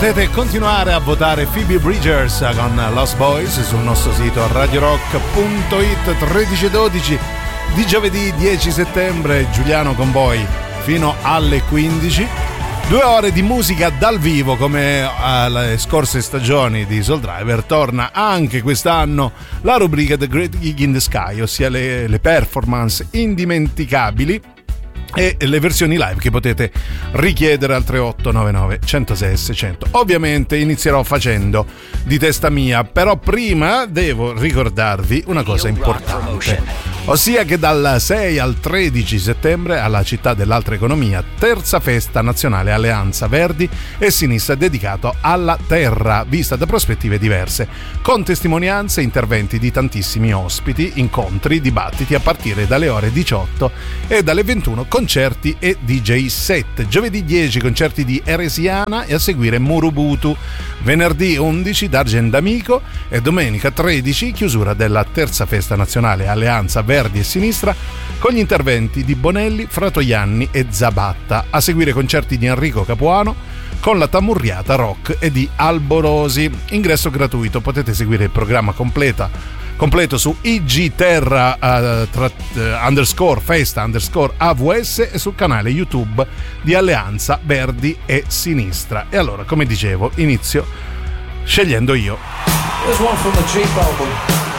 Potete continuare a votare Phoebe Bridgers con Lost Boys sul nostro sito radiorock.it. 13:12 di giovedì 10 settembre, Giuliano con voi fino alle 15. 2 ore di musica dal vivo come alle scorse stagioni di Soul Driver. Torna anche quest'anno la rubrica The Great Gig in the Sky, ossia le performance indimenticabili e le versioni live che potete richiedere al 3899 106 600. Ovviamente inizierò facendo di testa mia, però prima devo ricordarvi una cosa importante, ossia che dal 6 al 13 settembre alla Città dell'Altra Economia, terza festa nazionale Alleanza Verdi e Sinistra dedicato alla terra, vista da prospettive diverse, con testimonianze, interventi di tantissimi ospiti, incontri, dibattiti a partire dalle ore 18 e dalle 21 concerti e DJ set. Giovedì 10 concerti di Eresiana e a seguire Murubutu. Venerdì 11 D'Argent D'Amico e domenica 13 chiusura della terza festa nazionale Alleanza Verdi e Sinistra con gli interventi di Bonelli, Fratoianni e Zabatta. A seguire concerti di Enrico Capuano con la Tamurriata Rock e di Alborosi. Ingresso gratuito, potete seguire il programma completo su igterra _ festa _ AVS e sul canale YouTube di Alleanza Verdi e Sinistra. E allora, come dicevo, inizio scegliendo io. Here's one from the Jeep album.